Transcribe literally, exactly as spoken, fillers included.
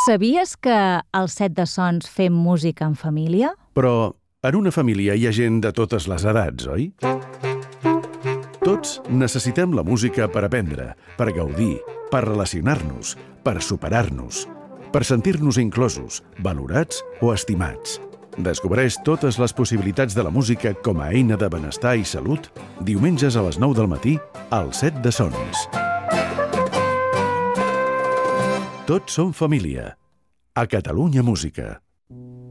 Sabies que al Set de Sons fem música en família? Però en una família hi ha gent de totes les edats, oi? Tots necessitem la música per aprendre, per gaudir, per relacionar-nos, per superar-nos, per sentir-nos inclosos, valorats o estimats. Descobreix totes les possibilitats de la música com a eina de benestar i salut diumenges a les nou del matí al Set de Sons. Tots som família. A Catalunya Música.